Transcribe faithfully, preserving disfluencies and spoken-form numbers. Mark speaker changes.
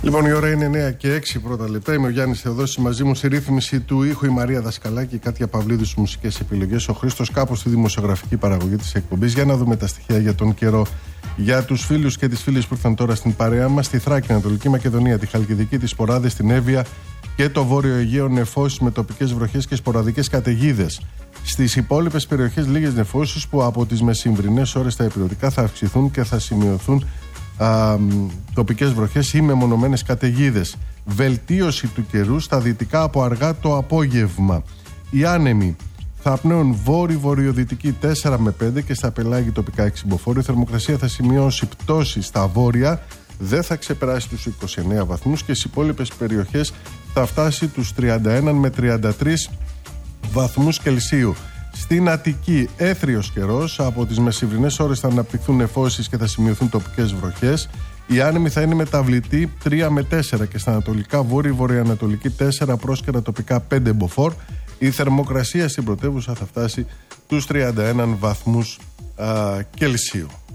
Speaker 1: Λοιπόν, η ώρα είναι εννέα και έξι πρώτα λεπτά. Είμαι ο Γιάννης Θεοδόσης, μαζί μου στη ρύθμιση του ήχου η Μαρία Δασκαλάκη, η Κάτια Παυλίδου στις μουσικές επιλογές, ο Χρήστος Κάπος στη δημοσιογραφική παραγωγή της εκπομπής. Για να δούμε τα στοιχεία για τον καιρό. Για τους φίλους και τις φίλες που ήρθαν τώρα στην παρέα μας, στη Θράκη, Ανατολική Μακεδονία, τη Χαλκιδική, τις Σποράδες, την Εύβοια και το Βόρειο Αιγαίο, νεφώσεις με τοπικές βροχές και σποραδικές καταιγίδες. Στις υπόλοιπες περιοχές λίγες νεφώσεις που από τις μεσημβρινές ώρες τα υπηρετικά θα αυξηθούν και θα σημειωθούν Α, τοπικές βροχές ή μεμονωμένες καταιγίδες. Βελτίωση του καιρού στα δυτικά από αργά το απόγευμα. Οι άνεμοι θα πνέουν βόρειο-βορειοδυτική τέσσερα με πέντε και στα πελάγη τοπικά έξι μποφόρ. Η θερμοκρασία θα σημειώσει πτώση στα βόρεια, δεν θα ξεπεράσει τους είκοσι εννέα βαθμούς και στις υπόλοιπες περιοχές θα φτάσει τους τριάντα ένα με τριάντα τρεις βαθμούς Κελσίου. Στην Αττική, έθριος καιρός. Από τις μεσημβρινές ώρες θα αναπτυχθούν νεφώσεις και θα σημειωθούν τοπικές βροχές. Οι άνεμοι θα είναι μεταβλητοί τρία με τέσσερα και στα ανατολικά, βόρειο-βορειοανατολική τέσσερα, πρόσκαιρα τοπικά πέντε μποφόρ. Η θερμοκρασία στην πρωτεύουσα θα φτάσει τους τριάντα ένα βαθμούς α, Κελσίου.